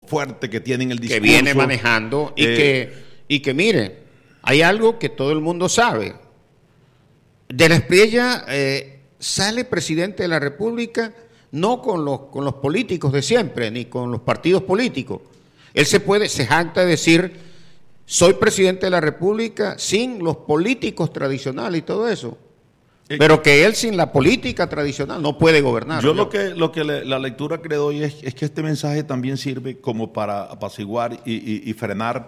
fuerte que tiene en el discurso. Que viene manejando y que mire, hay algo que todo el mundo sabe. De la Espriella sale presidente de la República no con los políticos de siempre, ni con los partidos políticos. Él se jacta de decir, soy presidente de la República sin los políticos tradicionales y todo eso. Pero que él sin la política tradicional no puede gobernar. Yo lo que la lectura que le doy es que este mensaje también sirve como para apaciguar y frenar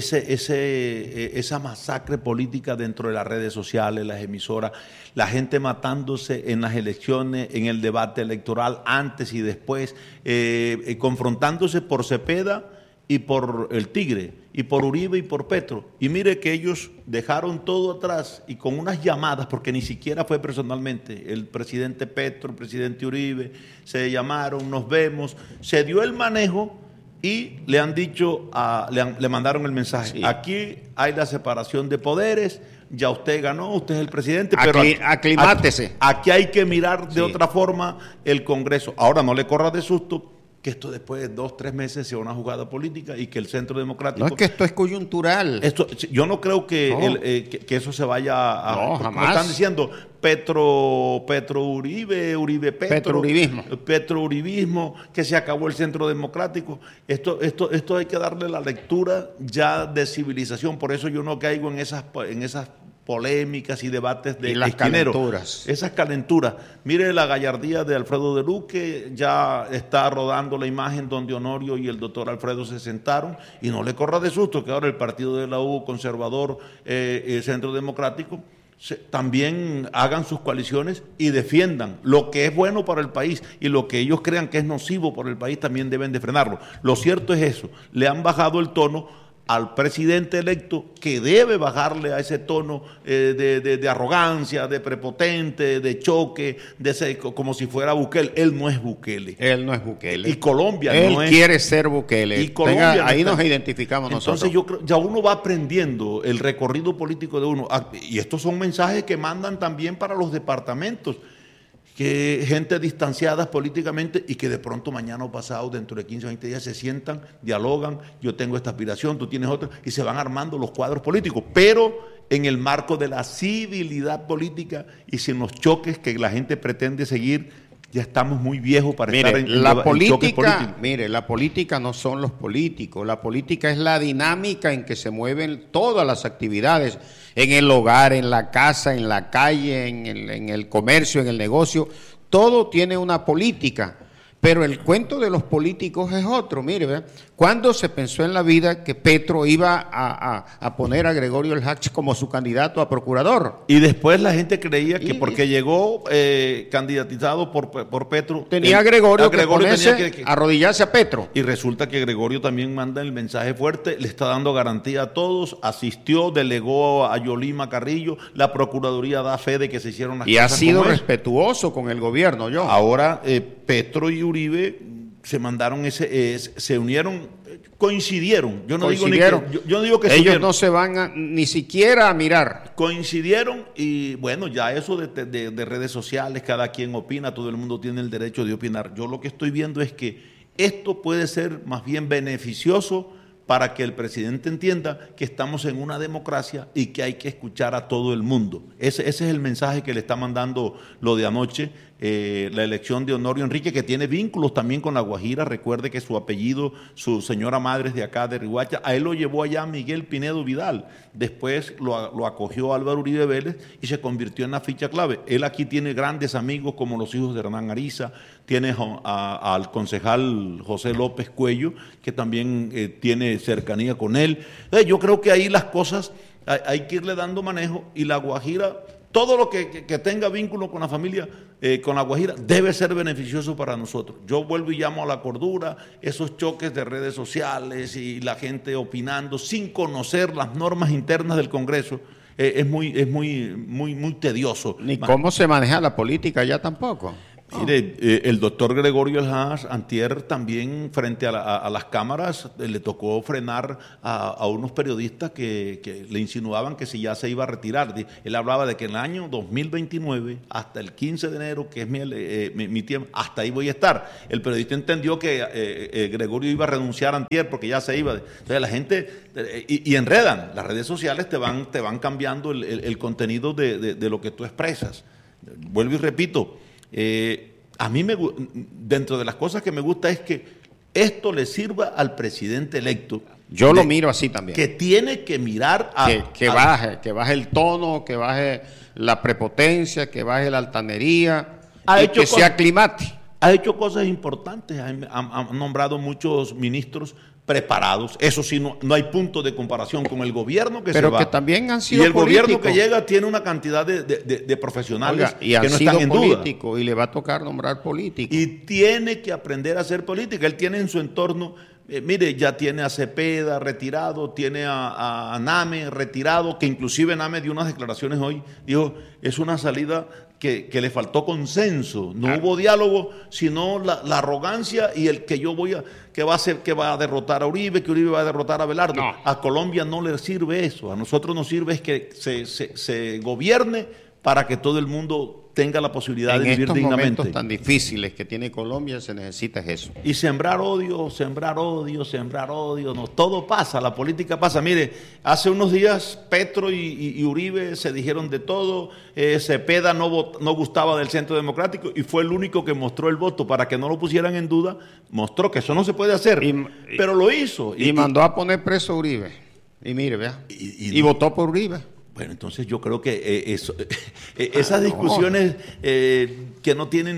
esa masacre política dentro de las redes sociales, las emisoras, la gente matándose en las elecciones, en el debate electoral, antes y después, confrontándose por Cepeda y por el Tigre, y por Uribe y por Petro. Y mire que ellos dejaron todo atrás y con unas llamadas, porque ni siquiera fue personalmente, el presidente Petro, el presidente Uribe, se llamaron, nos vemos, se dio el manejo y le han dicho, le mandaron el mensaje. Sí. Aquí hay la separación de poderes, ya usted ganó, usted es el presidente, pero aclimátese. Aquí hay que mirar de otra forma el Congreso. Ahora no le corra de susto, que esto después de 2 o 3 meses sea una jugada política y que el Centro Democrático... No, es que esto es coyuntural. Yo no creo que eso se vaya a... No, jamás. Como están diciendo, Petro Uribe, Uribe Petro... Petro-uribismo, que se acabó el Centro Democrático. Esto hay que darle la lectura ya de civilización. Por eso yo no caigo en esas polémicas y debates de las calenturas. Esas calenturas. Mire la gallardía de Alfredo de Luque, ya está rodando la imagen donde Honorio y el doctor Alfredo se sentaron, y no le corra de susto que ahora el partido de la U, conservador, el Centro Democrático, también hagan sus coaliciones y defiendan lo que es bueno para el país, y lo que ellos crean que es nocivo para el país también deben de frenarlo. Lo cierto es eso, le han bajado el tono al presidente electo, que debe bajarle a ese tono de arrogancia, de prepotente, de choque, como si fuera Bukele. Él no es Bukele. Él no es Bukele. Y Colombia él no es. Él quiere ser Bukele. Y Colombia ahí nos identificamos nosotros. Entonces yo creo, ya uno va aprendiendo el recorrido político de uno. Y estos son mensajes que mandan también para los departamentos. Que gente distanciada políticamente y que de pronto mañana o pasado, dentro de 15 o 20 días, se sientan, dialogan, yo tengo esta aspiración, tú tienes otra, y se van armando los cuadros políticos, pero en el marco de la civilidad política y sin los choques que la gente pretende seguir. Ya estamos muy viejos para estar en choques políticos. Mire, la política no son los políticos, la política es la dinámica en que se mueven todas las actividades, en el hogar, en la casa, en la calle, en el comercio, en el negocio, todo tiene una política. Pero el cuento de los políticos es otro. Mire, ¿verdad? ¿Cuándo se pensó en la vida que Petro iba a poner a Gregorio El Hach como su candidato a procurador? Y después la gente creía que porque llegó candidatizado por Petro... Tenía a Gregorio que ponerse, arrodillarse a Petro. Y resulta que Gregorio también manda el mensaje fuerte, le está dando garantía a todos, asistió, delegó a Yolima Carrillo, la Procuraduría da fe de que se hicieron las cosas. Y ha sido respetuoso con el gobierno, yo. Ahora, Petro y Uribe se mandaron se unieron, coincidieron. Yo no digo que ellos no se van ni siquiera a mirar. Coincidieron y bueno, ya eso de redes sociales, cada quien opina, todo el mundo tiene el derecho de opinar. Yo lo que estoy viendo es que esto puede ser más bien beneficioso para que el presidente entienda que estamos en una democracia y que hay que escuchar a todo el mundo. Ese es el mensaje que le está mandando lo de anoche, la elección de Honorio Enrique, que tiene vínculos también con La Guajira. Recuerde que su apellido, su señora madre es de acá, de Riohacha. A él lo llevó allá Miguel Pinedo Vidal. Después lo acogió Álvaro Uribe Vélez y se convirtió en la ficha clave. Él aquí tiene grandes amigos como los hijos de Hernán Ariza, tiene al concejal José López Cuello, que también tiene cercanía con él. Yo creo que ahí las cosas hay que irle dando manejo, y La Guajira, todo lo que tenga vínculo con la familia, con La Guajira, debe ser beneficioso para nosotros. Yo vuelvo y llamo a la cordura. Esos choques de redes sociales y la gente opinando sin conocer las normas internas del Congreso es muy tedioso. Ni cómo se maneja la política ya tampoco. Mire, el doctor Gregorio Eljas antier también frente a las cámaras le tocó frenar a unos periodistas que le insinuaban que si ya se iba a retirar. Él hablaba de que en el año 2029, hasta el 15 de enero, que es mi tiempo, hasta ahí voy a estar. El periodista entendió que Gregorio iba a renunciar antier porque ya se iba. Entonces la gente, y enredan, las redes sociales te van cambiando el contenido de lo que tú expresas. Vuelvo y repito, a mí dentro de las cosas que me gusta es que esto le sirva al presidente electo. Yo lo miro así también. Que tiene que mirar que baje el tono, que baje la prepotencia, que baje la altanería y que se aclimate. Ha hecho cosas importantes, ha nombrado muchos ministros preparados. Eso sí, no hay punto de comparación con el gobierno que se va. Pero que también han sido políticos. Y el gobierno que llega tiene una cantidad de profesionales que no están en duda. Y le va a tocar nombrar políticos. Y tiene que aprender a hacer política. Él tiene en su entorno, mire, ya tiene a Cepeda retirado, tiene a Name retirado, que inclusive Name dio unas declaraciones hoy, dijo, es una salida que le faltó consenso, no hubo diálogo, sino la arrogancia y el que va a derrotar a Uribe, que Uribe va a derrotar a Abelardo. No. A Colombia no le sirve eso, a nosotros nos sirve es que se gobierne para que todo el mundo tenga la posibilidad de vivir dignamente. En estos momentos tan difíciles que tiene Colombia se necesita eso. Y sembrar odio, no, todo pasa, la política pasa. Mire, hace unos días Petro y Uribe se dijeron de todo, Cepeda no gustaba del Centro Democrático y fue el único que mostró el voto para que no lo pusieran en duda, mostró que eso no se puede hacer, pero lo hizo. Y mandó a poner preso a Uribe. Y mire, vea, y votó por Uribe. Bueno, entonces yo creo que esas discusiones que no tienen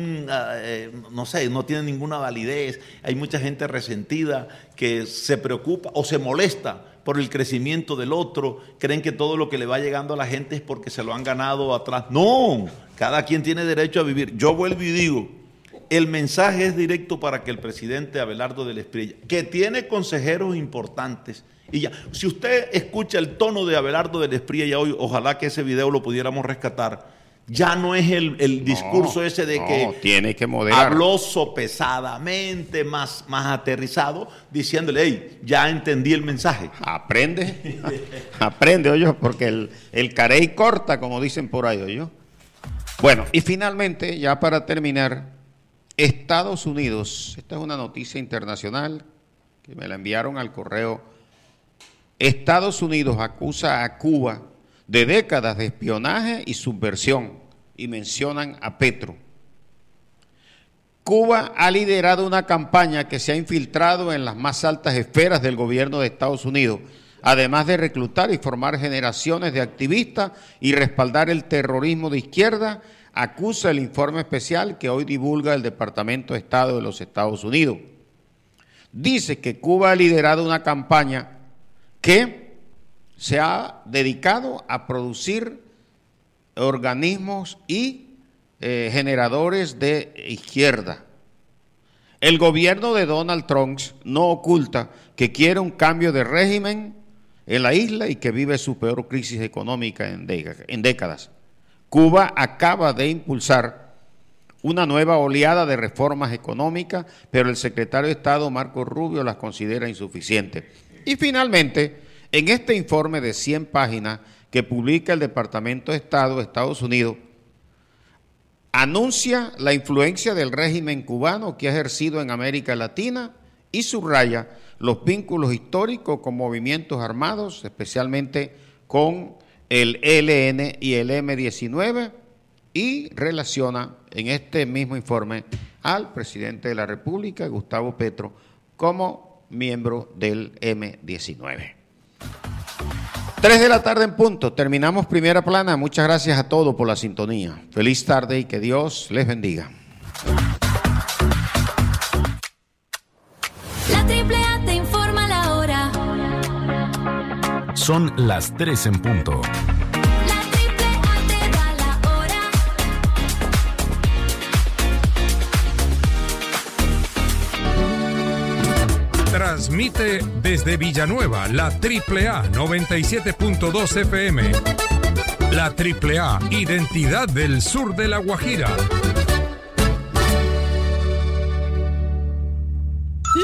no tienen ninguna validez, hay mucha gente resentida que se preocupa o se molesta por el crecimiento del otro, creen que todo lo que le va llegando a la gente es porque se lo han ganado atrás. No, cada quien tiene derecho a vivir. Yo vuelvo y digo, el mensaje es directo para que el presidente Abelardo del Espriella, que tiene consejeros importantes, y ya, si usted escucha el tono de Abelardo del Espriella hoy, ojalá que ese video lo pudiéramos rescatar, ya no es el discurso ese de que tiene que moderar. Habló sopesadamente, más aterrizado, diciéndole, hey, ya entendí el mensaje. Aprende, oye, porque el carey corta, como dicen por ahí, oye. Bueno, y finalmente, ya para terminar, Estados Unidos, esta es una noticia internacional que me la enviaron al correo. Estados Unidos acusa a Cuba de décadas de espionaje y subversión y mencionan a Petro. Cuba ha liderado una campaña que se ha infiltrado en las más altas esferas del gobierno de Estados Unidos, además de reclutar y formar generaciones de activistas y respaldar el terrorismo de izquierda, acusa el informe especial que hoy divulga el Departamento de Estado de los Estados Unidos. Dice que Cuba ha liderado una campaña que se ha dedicado a producir organismos y generadores de izquierda. El gobierno de Donald Trump no oculta que quiere un cambio de régimen en la isla y que vive su peor crisis económica en décadas. Cuba acaba de impulsar una nueva oleada de reformas económicas, pero el secretario de Estado, Marco Rubio, las considera insuficientes. Y finalmente, en este informe de 100 páginas que publica el Departamento de Estado de Estados Unidos, anuncia la influencia del régimen cubano que ha ejercido en América Latina y subraya los vínculos históricos con movimientos armados, especialmente con el ELN y el M-19, y relaciona en este mismo informe al presidente de la República, Gustavo Petro, como miembro del M-19. 3 de la tarde en punto, terminamos Primera Plana. Muchas gracias a todos por la sintonía. Feliz tarde y que Dios les bendiga. La AAA te informa la hora. Son las 3 en punto. La AAA te da la hora. Transmite desde Villanueva la AAA 97.2 FM. La AAA, identidad del sur de La Guajira.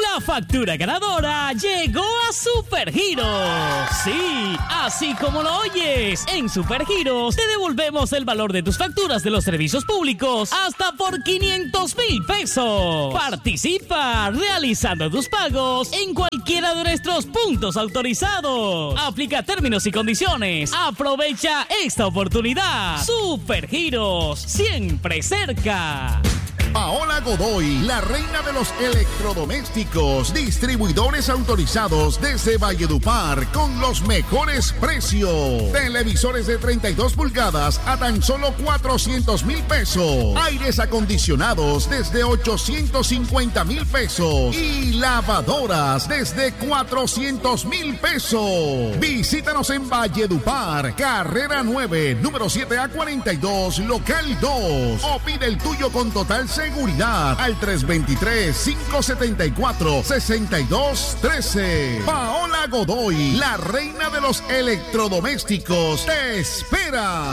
La factura ganadora llegó a Supergiros. Sí, así como lo oyes. En Supergiros te devolvemos el valor de tus facturas de los servicios públicos hasta por 500,000 pesos. Participa realizando tus pagos en cualquiera de nuestros puntos autorizados. Aplica términos y condiciones. Aprovecha esta oportunidad. Supergiros, siempre cerca. Paola Godoy, la reina de los electrodomésticos, distribuidores autorizados desde Valledupar con los mejores precios. Televisores de 32 pulgadas a tan solo 400,000 pesos. Aires acondicionados desde 850,000 pesos. Y lavadoras desde 400,000 pesos. Visítanos en Valledupar, carrera 9, número 7A42, local 2. O pide el tuyo con total seguridad al 323-574-6213. Paola Godoy, la reina de los electrodomésticos, te espera.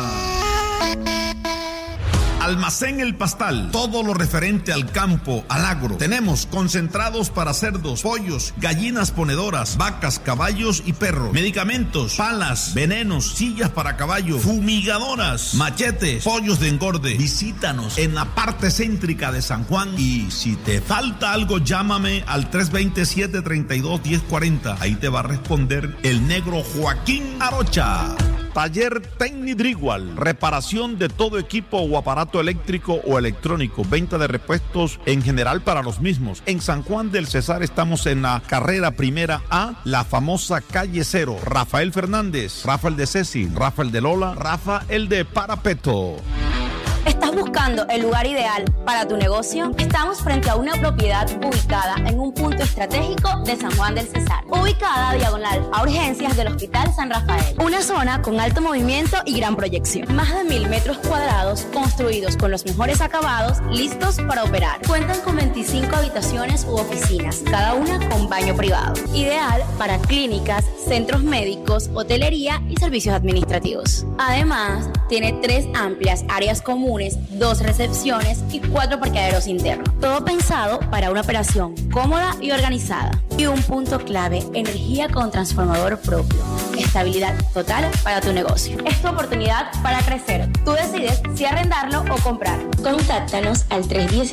Almacén El Pastal, todo lo referente al campo, al agro. Tenemos concentrados para cerdos, pollos, gallinas ponedoras, vacas, caballos y perros. Medicamentos, palas, venenos, sillas para caballo, fumigadoras, machetes, pollos de engorde. Visítanos en la parte céntrica de San Juan y si te falta algo, llámame al 327-32-1040. Ahí te va a responder el negro Joaquín Arocha. Taller Tecnidrigual, reparación de todo equipo o aparato eléctrico o electrónico, venta de repuestos en general para los mismos. En San Juan del Cesar estamos en la carrera primera A, la famosa calle 0. Rafael Fernández, Rafael de Ceci, Rafael de Lola, Rafael de Parapeto. ¿Estás buscando el lugar ideal para tu negocio? Estamos frente a una propiedad ubicada en un punto estratégico de San Juan del Cesar, ubicada diagonal a urgencias del Hospital San Rafael. Una zona con alto movimiento y gran proyección. Más de 1,000 metros cuadrados construidos con los mejores acabados, listos para operar. Cuentan con 25 habitaciones u oficinas, cada una con baño privado. Ideal para clínicas, centros médicos, hotelería y servicios administrativos. Además, tiene 3 amplias áreas comunes, 2 recepciones y 4 parqueaderos internos. Todo pensado para una operación cómoda y organizada. Y un punto clave, energía con transformador propio. Estabilidad total para tu negocio. Es tu oportunidad para crecer. Tú decides si arrendarlo o comprar. Contáctanos al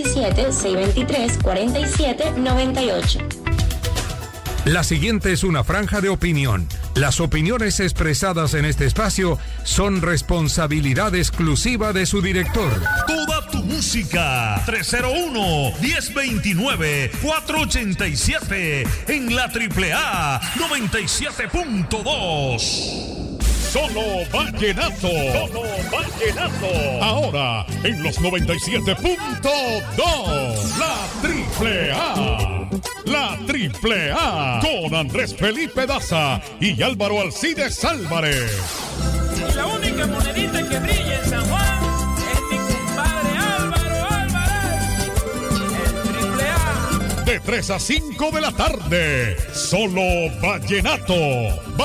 317-623-4798. La siguiente es una franja de opinión. Las opiniones expresadas en este espacio son responsabilidad exclusiva de su director. Toda tu música. 301-1029-487 en la AAA 97.2. Solo Vallenato. Solo Vallenato. Ahora en los 97.2. La AAA. La AAA. Con Andrés Felipe Daza y Álvaro Alcides Álvarez. Y la única monedita que brilla en San Juan es mi compadre Álvaro Álvarez. El AAA. De 3 a 5 de la tarde. Solo Vallenato.